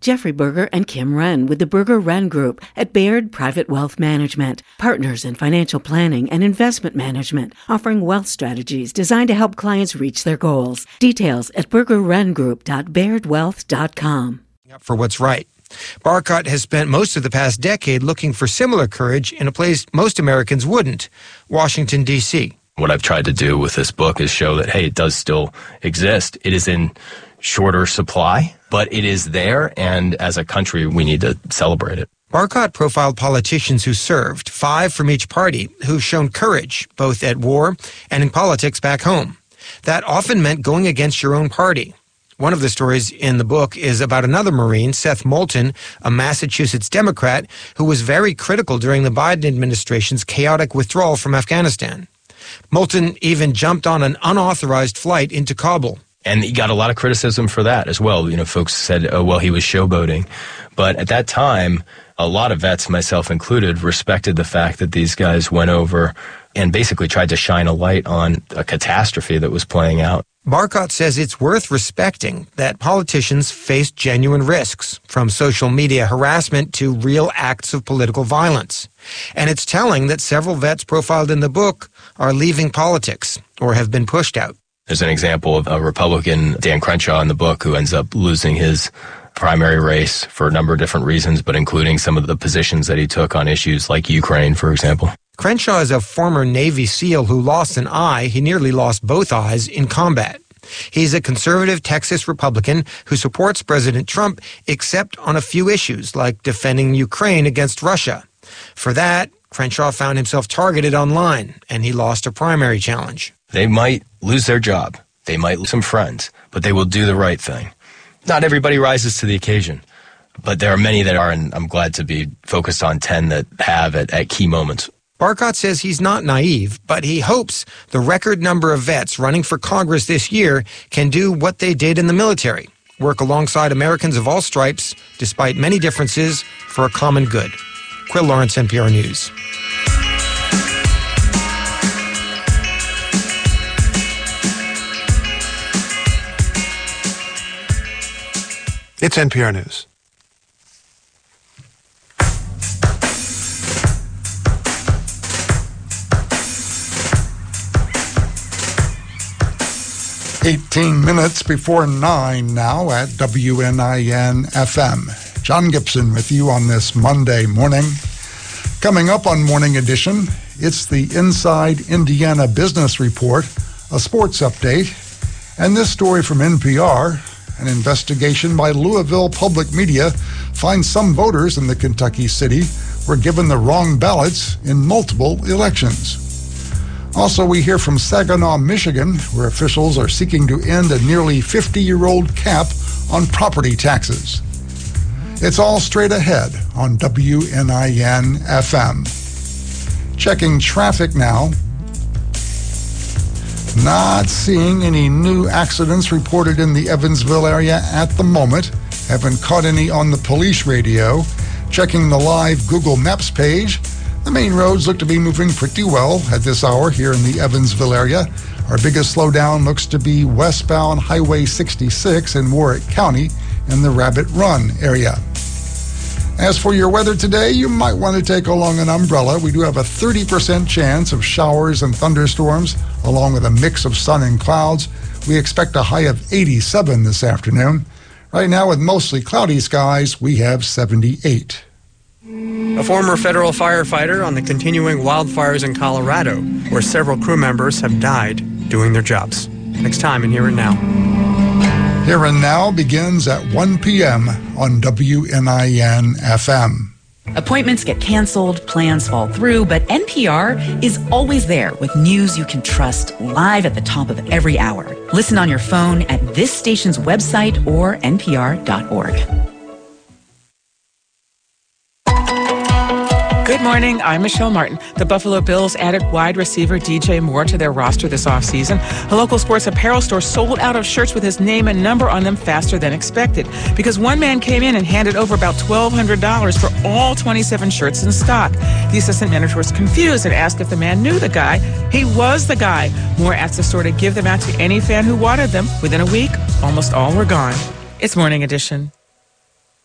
Jeffrey Berger and Kim Wren with the Berger Wren Group at Baird Private Wealth Management, partners in financial planning and investment management, offering wealth strategies designed to help clients reach their goals. Details at bergerwrengroup.bairdwealth.com. For what's right. Barkott has spent most of the past decade looking for similar courage in a place most Americans wouldn't, Washington, D.C. What I've tried to do with this book is show that, hey, it does still exist. It is in shorter supply, but it is there, and as a country, we need to celebrate it. Barkott profiled politicians who served, 5 from each party, who've shown courage, both at war and in politics back home. That often meant going against your own party. One of the stories in the book is about another Marine, Seth Moulton, a Massachusetts Democrat, who was very critical during the Biden administration's chaotic withdrawal from Afghanistan. Moulton even jumped on an unauthorized flight into Kabul. And he got a lot of criticism for that as well. You know, folks said, oh, well, he was showboating. But at that time, a lot of vets, myself included, respected the fact that these guys went over and basically tried to shine a light on a catastrophe that was playing out. Barkott says it's worth respecting that politicians face genuine risks, from social media harassment to real acts of political violence. And it's telling that several vets profiled in the book are leaving politics or have been pushed out. There's an example of a Republican, Dan Crenshaw, in the book, who ends up losing his primary race for a number of different reasons, but including some of the positions that he took on issues like Ukraine, for example. Crenshaw is a former Navy SEAL who lost an eye. He nearly lost both eyes in combat. He's a conservative Texas Republican who supports President Trump, except on a few issues like defending Ukraine against Russia. For that, Crenshaw found himself targeted online, and he lost a primary challenge. They might lose their job. They might lose some friends, but they will do the right thing. Not everybody rises to the occasion, but there are many that are, and I'm glad to be focused on 10 that have at key moments. Barkott says he's not naive, but he hopes the record number of vets running for Congress this year can do what they did in the military, work alongside Americans of all stripes, despite many differences, for a common good. Quill Lawrence, NPR News. It's NPR News. "18 minutes before 9 now at WNIN FM. John Gibson with you on this Monday morning. Coming up on Morning Edition, it's the Inside Indiana Business Report, a sports update, and this story from NPR. An investigation by Louisville Public Media finds some voters in the Kentucky city were given the wrong ballots in multiple elections. Also, we hear from Saginaw, Michigan, where officials are seeking to end a nearly 50-year-old cap on property taxes. It's all straight ahead on WNIN FM. Checking traffic now. Not seeing any new accidents reported in the Evansville area at the moment. Haven't caught any on the police radio. Checking the live Google Maps page. The main roads look to be moving pretty well at this hour here in the Evansville area. Our biggest slowdown looks to be westbound Highway 66 in Warwick County in the Rabbit Run area. As for your weather today, you might want to take along an umbrella. We do have a 30% chance of showers and thunderstorms, along with a mix of sun and clouds. We expect a high of 87 this afternoon. Right now, with mostly cloudy skies, we have 78. A former federal firefighter on the continuing wildfires in Colorado, where several crew members have died doing their jobs. Next time in Here and Now. Here and Now begins at 1 p.m. on WNIN FM. Appointments get canceled, plans fall through, but NPR is always there with news you can trust, live at the top of every hour. Listen on your phone at this station's website or npr.org. Good morning, I'm Michelle Martin. The Buffalo Bills added wide receiver DJ Moore to their roster this offseason. A local sports apparel store sold out of shirts with his name and number on them faster than expected because one man came in and handed over about $1,200 for all 27 shirts in stock. The assistant manager was confused and asked if the man knew the guy. He was the guy. Moore asked the store to give them out to any fan who wanted them. Within a week, almost all were gone. It's Morning Edition.